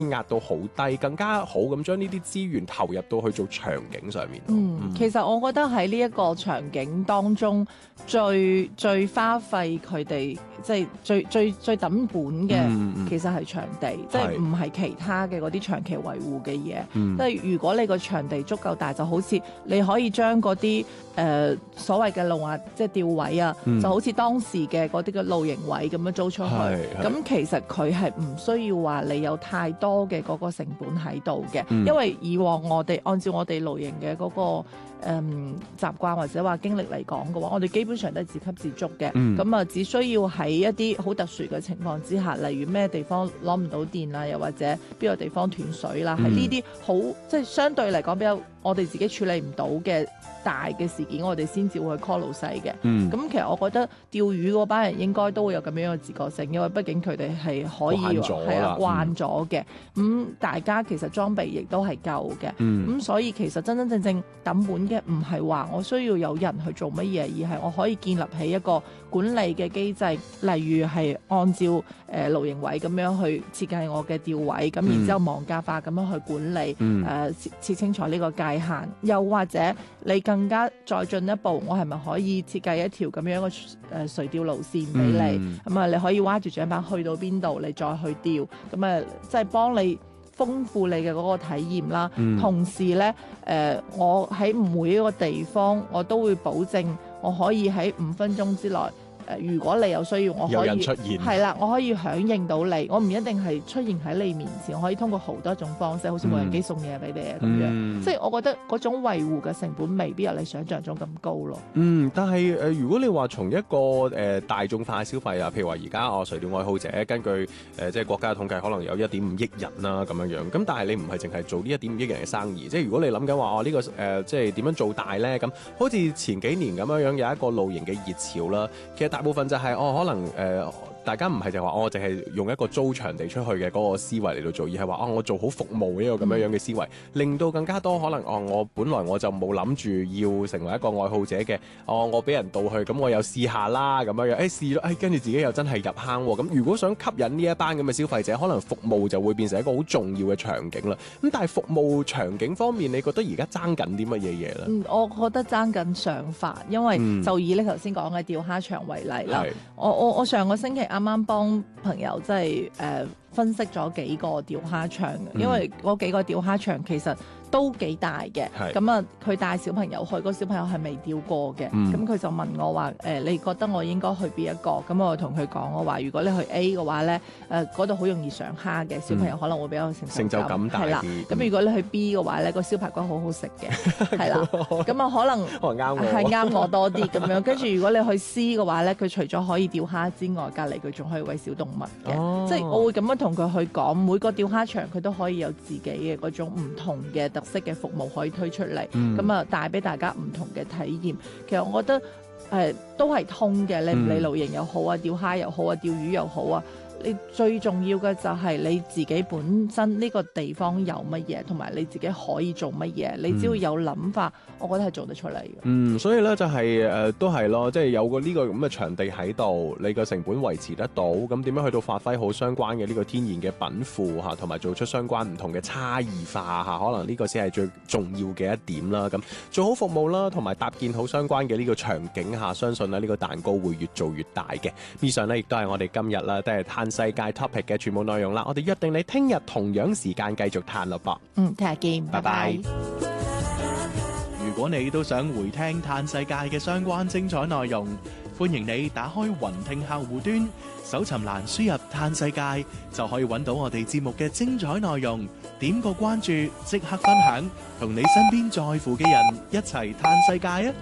壓到好低，更加好咁將呢啲資源投入到去做場景上面。 其實我覺得喺呢一個場景當中，最花費佢哋即係最抌本嘅，其實係場地，即係唔係其他嘅嗰啲長期維護嘅嘢。即係如果你個場地足夠大，就好似你可以將嗰啲所謂嘅路即係吊位啊，就好似當時嘅嗰啲嘅露營位咁樣租出去。咁其實佢係唔需要話你有太多嘅嗰個成本喺度嘅，因為以往我哋按照我哋露營嘅嗰個習慣或者話經歷嚟講嘅話，我哋基本上都係自給自足嘅。咁啊，只需要喺一啲好特殊嘅情況之下，例如咩地方攞唔到電啦，又或者邊個地方斷水啦，喺呢啲好即係相對嚟講比較我哋自己處理唔到嘅大嘅事件，我哋先至會去 call 老細嘅。咁其實我覺得釣魚嗰班人應該都會有咁樣嘅自覺性，因為畢竟佢哋係可以慣咗嘅。大家其實裝備亦都係夠嘅。咁所以其實真真正正抌本嘅唔係話我需要有人去做乜嘢，而係我可以建立起一個管理嘅機制，例如係按照露營位咁樣去設計我嘅釣位，咁然之後網格化咁樣去管理，設清楚呢個界限，又或者你更加再進一步，我係咪可以設計一條咁樣嘅垂釣路線俾你？咁啊，你可以挖住槳板去到邊度，你再去釣，咁啊，即係幫你豐富你嘅嗰個體驗啦。同時咧，我喺每一個地方，我都會保證我可以喺5分鐘之內。如果你有需要，我可以有人出現， 係啦，我可以響應到你，我唔一定係出現喺你面前，我可以通過好多種方式，好似無人機送嘢俾你啊咁樣。即係我覺得嗰種維護嘅成本未必有你想象中咁高咯。 但係如果你話從一個大眾化消費啊，譬如話而家垂釣愛好者，根據即係國家嘅統計，可能有1.5億人啦咁樣樣。咁但係你唔係淨係做呢1.5億人嘅生意，即係如果你諗緊話呢個即係點樣做大咧？咁好似前幾年咁樣樣有一個露營嘅熱潮啦，其實大部分就係可能大家唔係就話我淨係用一個租場地出去嘅嗰個思維嚟到做，而係話我做好服務呢個咁樣樣嘅思維，令到更加多可能我本來我就冇諗住要成為一個愛好者嘅，我俾人導去，咁我又試下啦咁樣樣，試咗，跟住自己又真係入坑喎。咁如果想吸引呢一班咁嘅消費者，可能服務就會變成一個好重要嘅場景啦。咁但係服務場景方面，你覺得而家爭緊啲乜嘢嘢咧？ 我覺得爭緊想法，因為就以你頭先講嘅釣蝦場為例啦。我上個星期啱啱幫朋友即係分析咗幾個釣蝦場，因為嗰幾個釣蝦場其實都幾大嘅。咁啊，佢帶小朋友去，個小朋友係未釣過嘅。咁佢就問我話你覺得我應該去邊一個？咁我同佢講，我話如果你去 A 嘅話咧，嗰度好容易上蝦嘅，小朋友可能會比較成就感大啲。係啦，咁如果你去 B 嘅話咧，個燒排骨好好食嘅，係啦。咁啊，可能係啱我多啲咁樣。跟住如果你去 C 嘅話咧，佢除咗可以釣蝦之外，隔離佢仲可以餵小動物嘅。即係我會咁樣同佢去講，每個釣蝦場佢都可以有自己嘅嗰種唔同嘅特色嘅服務可以推出嚟，咁啊帶俾大家唔同嘅體驗。其實我覺得都係通嘅，你唔理露營又好啊，釣蝦又好啊，釣魚又好啊。你最重要嘅就係你自己本身呢個地方有乜嘢，同埋你自己可以做乜嘢。你只要有諗法，我覺得係做得出嚟嘅。 所以咧就係都係咯，即係有個呢個咁嘅場地喺度，你個成本維持得到，咁點樣去到發揮好相關嘅呢個天然嘅稟賦嚇，同埋做出相關唔同嘅差異化嚇，可能呢個先係最重要嘅一點啦。咁做好服務啦，同埋搭建好相關嘅呢個場景嚇，相信咧呢個蛋糕會越做越大嘅。以上呢亦都係我哋今日啦，都係世界 topic 嘅全部內容啦，我哋約定你聽日同樣時間繼續嘆咯噃。 聽日見，拜拜。 如果你都想回聽嘆世界嘅相關精彩內容，歡迎你打開雲聽客戶端，搜尋欄輸入嘆世界，就可以揾到我哋節目嘅精彩內容。點個關注，即刻分享，同你身邊在乎嘅人一齊嘆世界啊！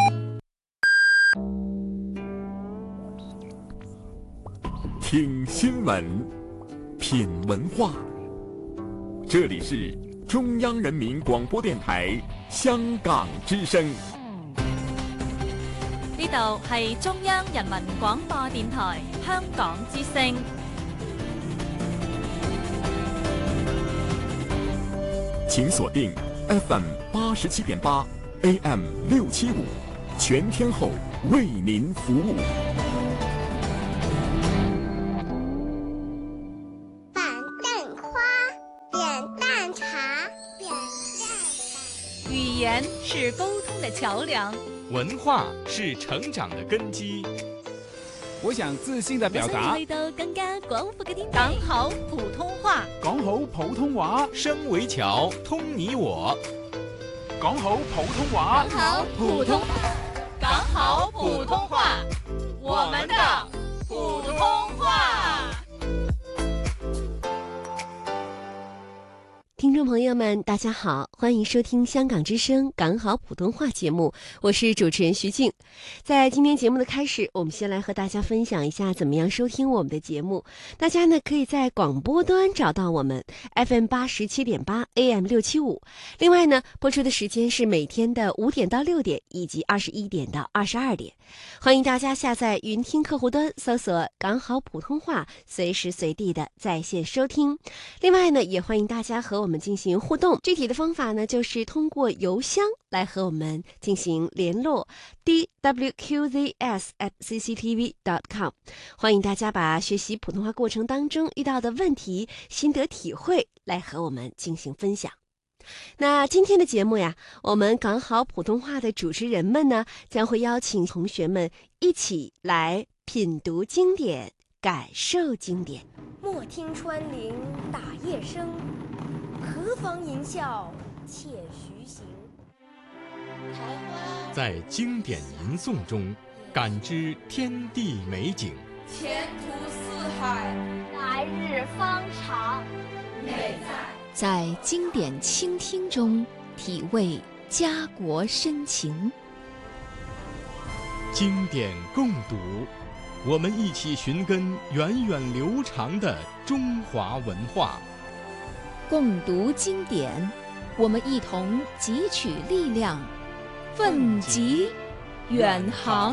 聽新聞，品文化，這裏是中央人民廣播電台香港之聲。 呢度係中央人民廣播電台香港之聲。 請鎖定 FM 87.8 AM 675，全天候為您服務。 言是沟通的桥梁， 文化是成长的根基。 我想自信地表達， 講好普通話， 講好普通話， 聲為橋，通你我。 講好普通話， 講好普通話，我們的普通話。 聽眾朋友們，大家好，歡迎收聽香港之聲港好普通話節目，我是主持人徐靜。在今天節目的開始，我們先來和大家分享一下怎麼樣收聽我們的節目。大家呢可以在廣播端找到我們 FM 87.8 AM 675。另外呢，播出的時間是每天的5點到6點以及21點到22點。歡迎大家下載雲聽客戶端，搜索港好普通話，隨時隨地的在線收聽。另外呢，也歡迎大家和我們進行互動，具體的方法呢，就是通過郵箱來和我們進行聯絡 dwqzs@cctv.com。歡迎大家把學習普通話過程當中遇到的問題、心得體會來和我們進行分享。那今天的節目呀，我們港好普通話的主持人們呢，將會邀請同學們一起來品讀經典，感受經典。 莫聽穿林打葉聲，何妨吟嘯且徐行。 在經典吟誦中感知天地美景， 前途似海， 來日方長， 美在經典傾聽中體味家國深情。 經典共讀，我們一起尋根源遠流長的中華文化。 共讀經典，我們一同汲取力量，奮楫遠航。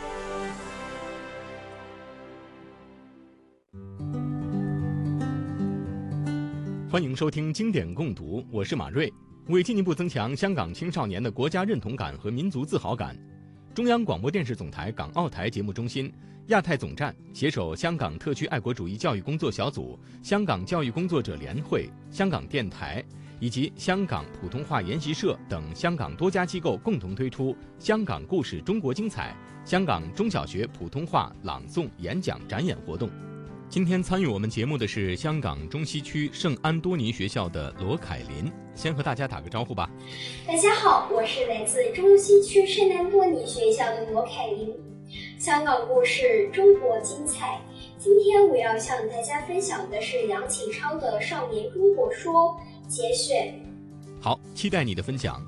歡迎收聽經典共讀，我是馬瑞。為進一步增強香港青少年的國家認同感和民族自豪感，中央廣播電視總台港澳台節目中心、亞太總站攜手香港特區愛國主義教育工作小組、香港教育工作者聯會、香港電台以及香港普通話研習社等香港多家機構共同推出香港故事中國精彩香港中小學普通話朗誦演講展演活動。今天參與我們節目的是香港中西區聖安多尼學校的羅凱琳，先和大家打個招呼吧。 大家好，我是來自中西區聖安多尼學校的羅凱琳。香港故事中國精彩，今天我要向大家分享的是梁啟超的《少年中國說》節選。 好，期待你的分享。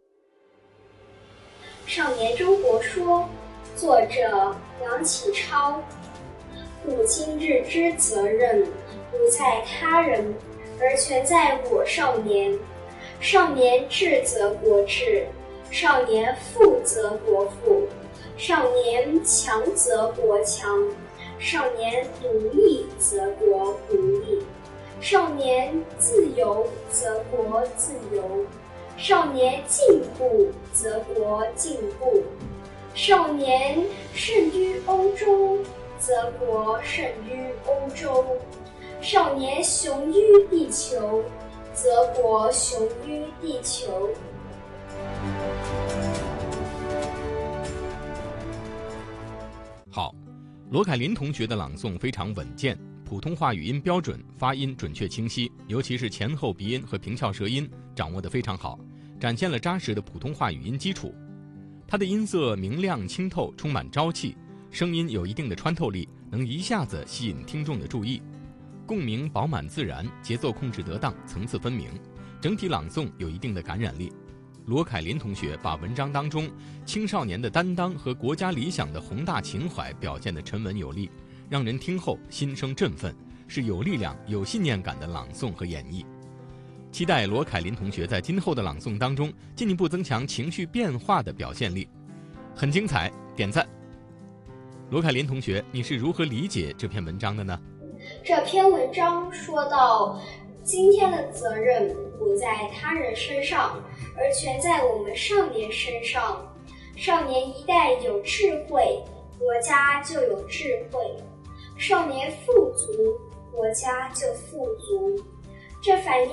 《少年中國說》作者梁啟超。故今日之責任不在他人，而全在我少年。少年智則國智，少年富則國富，少年強則國強，少年獨立則國獨立，少年自由則國自由，少年進步則國進步，少年勝於歐洲則國勝於歐洲，少年雄於地球，則國雄於地球。 好，羅凱琳同學的朗誦非常穩健，普通話語音標準，發音準確清晰，尤其是前後鼻音和平翹舌音掌握得非常好，展現了扎實的普通話語音基礎。他的音色明亮清透，充滿朝氣，聲音有一定的穿透力，能一下子吸引聽眾的注意，共鳴飽滿自然，節奏控制得當，層次分明，整體朗誦有一定的感染力。羅凱琳同學把文章當中青少年的擔當和國家理想的宏大情懷表現得沉穩有力，讓人聽後心生振奮，是有力量、有信念感的朗誦和演繹。期待羅凱琳同學在今後的朗誦當中進一步增強情緒變化的表現力，很精彩，點讚。羅凱琳同學，你是如何理解這篇文章的呢？ 這篇文章說到，今天的責任不在他人身上，而全在我們少年身上。少年一旦有智慧，國家就有智慧；少年富足，國家就富足。這反映